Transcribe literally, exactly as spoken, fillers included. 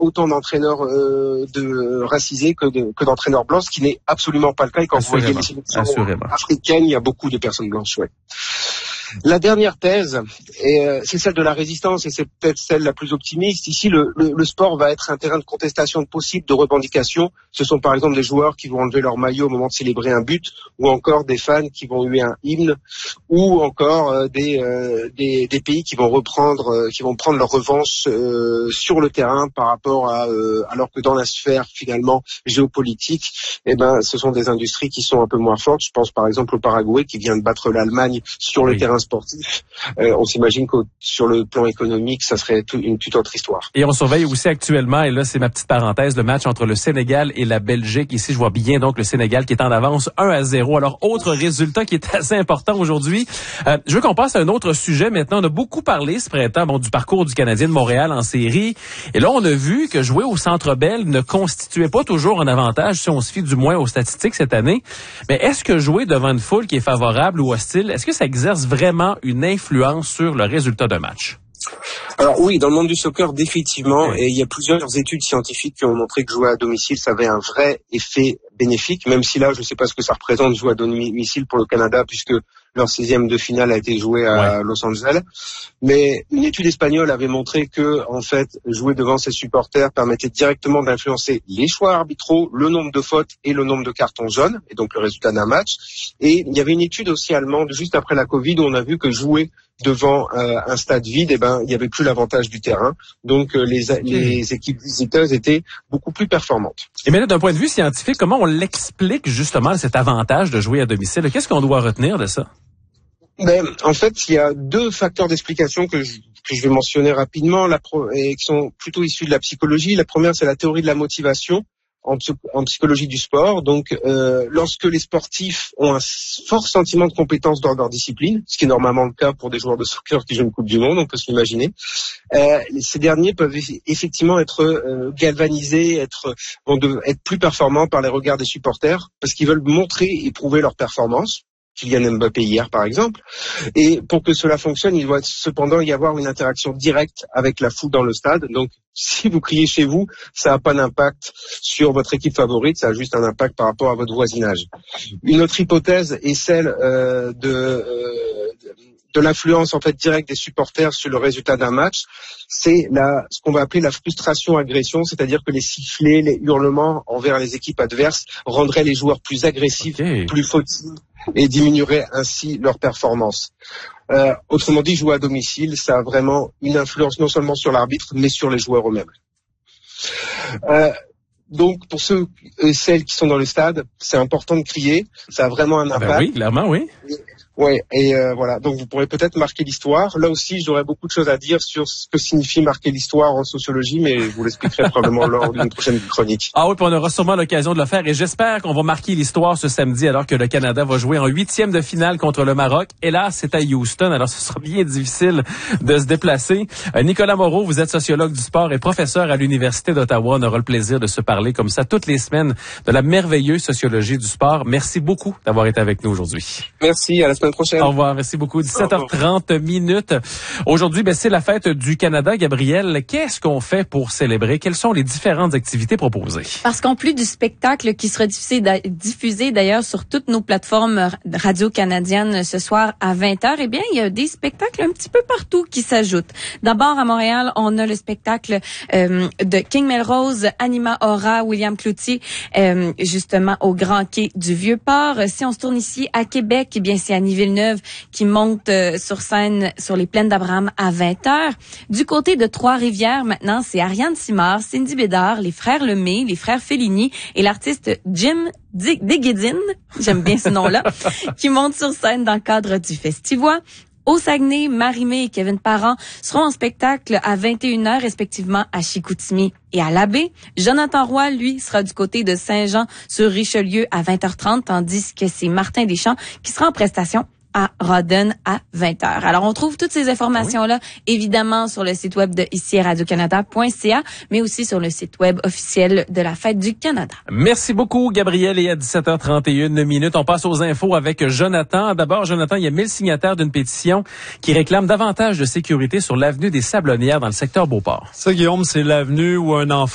autant d'entraîneurs euh, de racisés que, de, que d'entraîneurs blancs, ce qui n'est absolument pas le cas. Et quand vous voyez les sélections africaines, il y a beaucoup de personnes blanches. Ouais. La dernière thèse, et, euh, c'est celle de la résistance, et c'est peut-être celle la plus optimiste. Ici, le, le, le sport va être un terrain de contestation possible, de revendication. Ce sont par exemple des joueurs qui vont enlever leur maillot au moment de célébrer un but, ou encore des fans qui vont huer un hymne, ou encore euh, des, euh, des, des pays qui vont reprendre, euh, qui vont prendre leur revanche euh, sur le terrain par rapport à, euh, alors que dans la sphère finalement géopolitique, eh ben, ce sont des industries qui sont un peu moins fortes. Je pense par exemple au Paraguay qui vient de battre l'Allemagne sur le oui. terrain sportif. Euh, on s'imagine que sur le plan économique, ça serait tout, une toute autre histoire. Et on surveille aussi actuellement, et là c'est ma petite parenthèse, le match entre le Sénégal et la Belgique. Ici, je vois bien donc le Sénégal qui est en avance un à zéro. Alors, autre résultat qui est assez important aujourd'hui. Euh, je veux qu'on passe à un autre sujet maintenant. On a beaucoup parlé ce printemps bon, du parcours du Canadien de Montréal en série. Et là, on a vu que jouer au Centre Bell ne constituait pas toujours un avantage, si on se fie du moins aux statistiques cette année. Mais est-ce que jouer devant une foule qui est favorable ou hostile, est-ce que ça exerce vraiment une influence sur le résultat d'un match? Alors oui, dans le monde du soccer, définitivement, oui. Et il y a plusieurs études scientifiques qui ont montré que jouer à domicile, ça avait un vrai effet bénéfique, même si là, je ne sais pas ce que ça représente jouer à domicile pour le Canada, puisque leur sixième de finale a été joué à ouais. Los Angeles. Mais une étude espagnole avait montré que, en fait, jouer devant ses supporters permettait directement d'influencer les choix arbitraux, le nombre de fautes et le nombre de cartons jaunes, et donc le résultat d'un match. Et il y avait une étude aussi allemande, juste après la Covid, où on a vu que jouer devant euh, un stade vide, eh ben, il n'y avait plus l'avantage du terrain. Donc, euh, les, les équipes visiteuses étaient beaucoup plus performantes. Et maintenant, d'un point de vue scientifique, comment on l'explique justement cet avantage de jouer à domicile? Qu'est-ce qu'on doit retenir de ça? Ben, en fait, il y a deux facteurs d'explication que je, que je vais mentionner rapidement, la pro, et qui sont plutôt issus de la psychologie. La première, c'est la théorie de la motivation en, en psychologie du sport. Donc, euh, lorsque les sportifs ont un fort sentiment de compétence dans leur discipline, ce qui est normalement le cas pour des joueurs de soccer qui jouent une Coupe du Monde, on peut s'imaginer, euh, ces derniers peuvent effectivement être euh, galvanisés, être, bon, de, être plus performants par les regards des supporters, parce qu'ils veulent montrer et prouver leur performance. Kylian Mbappé hier, par exemple. Et pour que cela fonctionne, il doit cependant y avoir une interaction directe avec la foule dans le stade. Donc, si vous criez chez vous, ça n'a pas d'impact sur votre équipe favorite, ça a juste un impact par rapport à votre voisinage. Une autre hypothèse est celle euh, de... Euh, de l'influence en fait directe des supporters sur le résultat d'un match, c'est la, ce qu'on va appeler la frustration-agression, c'est-à-dire que les sifflets, les hurlements envers les équipes adverses rendraient les joueurs plus agressifs, okay. plus fautives et diminueraient ainsi leur performance. Euh, autrement dit, jouer à domicile, ça a vraiment une influence non seulement sur l'arbitre, mais sur les joueurs eux-mêmes. Euh, donc, pour ceux et celles qui sont dans le stade, c'est important de crier, ça a vraiment un impact. Ben oui, clairement, oui. Et, Ouais, et euh, voilà. Donc vous pourrez peut-être marquer l'histoire. Là aussi, j'aurais beaucoup de choses à dire sur ce que signifie marquer l'histoire en sociologie, mais je vous l'expliquerai probablement lors d'une prochaine chronique. Ah oui, puis on aura sûrement l'occasion de le faire. Et j'espère qu'on va marquer l'histoire ce samedi, alors que le Canada va jouer en huitième de finale contre le Maroc. Et là, c'est à Houston, alors ce sera bien difficile de se déplacer. Euh, Nicolas Moreau, vous êtes sociologue du sport et professeur à l'Université d'Ottawa. On aura le plaisir de se parler comme ça toutes les semaines de la merveilleuse sociologie du sport. Merci beaucoup d'avoir été avec nous aujourd'hui. Merci, à la semaine prochaine. Au revoir, merci beaucoup. dix-sept heures trente minutes. Aujourd'hui, ben, c'est la fête du Canada. Gabrielle, qu'est-ce qu'on fait pour célébrer? Quelles sont les différentes activités proposées? Parce qu'en plus du spectacle qui sera diffusé, diffusé d'ailleurs sur toutes nos plateformes radio canadiennes ce soir à vingt heures, eh bien, il y a des spectacles un petit peu partout qui s'ajoutent. D'abord, à Montréal, on a le spectacle euh, de King Melrose, Anima Aura, William Cloutier, euh, justement au Grand Quai du Vieux-Port. Si on se tourne ici à Québec, eh bien, c'est Annie Villeneuve qui monte euh, sur scène sur les plaines d'Abraham à vingt heures. Du côté de Trois-Rivières, maintenant, c'est Ariane Simard, Cindy Bédard, les frères Lemay, les frères Fellini et l'artiste Jim Deguedine, j'aime bien ce nom-là, qui monte sur scène dans le cadre du Festivois. Au Saguenay, Marie-Mé et Kevin Parent seront en spectacle à vingt et une heures respectivement à Chicoutimi et à Labbé. Jonathan Roy, lui, sera du côté de Saint-Jean-sur-Richelieu à vingt heures trente, tandis que c'est Martin Deschamps qui sera en prestation à Rawdon à vingt heures. Alors, on trouve toutes ces informations-là, oui. évidemment, sur le site web de ici radio canada point c a, mais aussi sur le site web officiel de la Fête du Canada. Merci beaucoup, Gabrielle. Et à dix-sept heures trente et une minutes, on passe aux infos avec Jonathan. D'abord, Jonathan, il y a mille signataires d'une pétition qui réclame davantage de sécurité sur l'avenue des Sablonnières dans le secteur Beauport. Ça, Guillaume, c'est l'avenue où un enfant